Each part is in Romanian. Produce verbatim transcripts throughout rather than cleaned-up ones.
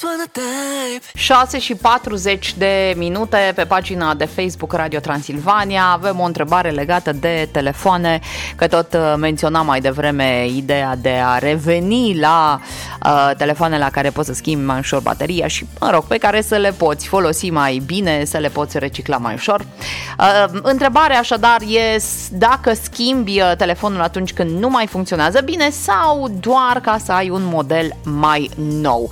șase și patruzeci de minute pe pagina de Facebook Radio Transilvania. Avem o întrebare legată de telefoane, că tot menționam mai devreme ideea de a reveni la uh, telefoane la care poți să schimbi mai ușor bateria și, mă rog, pe care să le poți folosi mai bine, să le poți recicla mai ușor. Uh, întrebarea așadar e dacă schimbi telefonul atunci când nu mai funcționează bine sau doar ca să ai un model mai nou.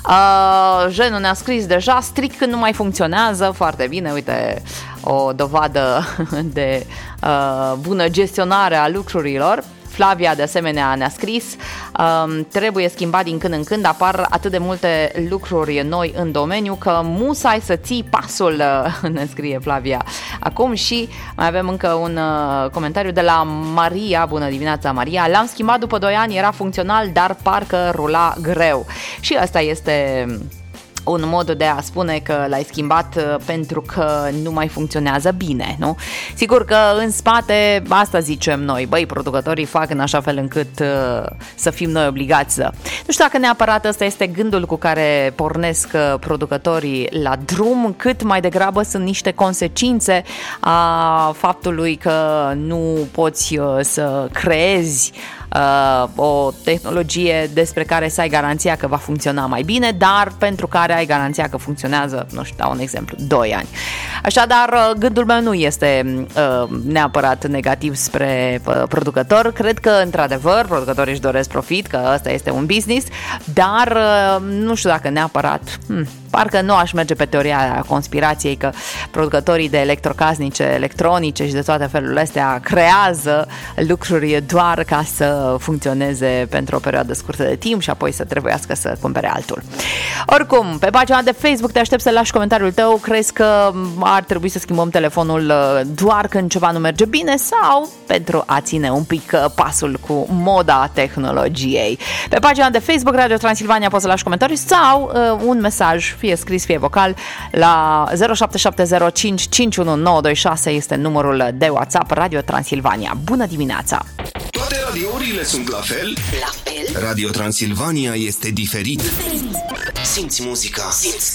Uh, Jenul ne-a scris deja, strict când nu mai funcționează, foarte bine, uite, o dovadă de uh, bună gestionare a lucrurilor. Flavia de asemenea ne-a scris, um, trebuie schimbat din când în când, apar atât de multe lucruri noi în domeniu că musai să ții pasul, ne scrie Flavia acum. Și mai avem încă un uh, comentariu de la Maria. Bună dimineața, Maria, l-am schimbat după doi ani, era funcțional, dar parcă rula greu. Și asta este un mod de a spune că l-ai schimbat pentru că nu mai funcționează bine, nu? Sigur că în spate asta zicem noi, băi, producătorii fac în așa fel încât uh, să fim noi obligați să... Nu știu dacă neapărat ăsta este gândul cu care pornesc producătorii la drum, cât mai degrabă sunt niște consecințe a faptului că nu poți uh, să creezi Uh, o tehnologie despre care să ai garanția că va funcționa mai bine, dar pentru care ai garanția că funcționează, nu știu, dau un exemplu, doi ani. Așadar, gândul meu nu este uh, neapărat negativ spre uh, producător. Cred că, într-adevăr, producătorii își doresc profit, că ăsta este un business, dar uh, nu știu dacă neapărat... Hmm, parcă nu aș merge pe teoria conspirației că producătorii de electrocasnice, electronice și de toate felurile astea creează lucruri doar ca să funcționeze pentru o perioadă scurtă de timp și apoi să trebuiască să cumpere altul. Oricum, pe pagina de Facebook te aștept să lași comentariul tău. Crezi că ar trebui să schimbăm telefonul doar când ceva nu merge bine sau pentru a ține un pic pasul cu moda tehnologiei? Pe pagina de Facebook Radio Transilvania poți să lași comentarii sau uh, un mesaj, fie scris, fie vocal, la zero șapte șapte zero cinci cinci unu nouă doi șase este numărul de WhatsApp Radio Transilvania. Bună dimineața! Toate radiourile sunt la fel? La fel? Radio Transilvania este diferit. Simți muzica. Simți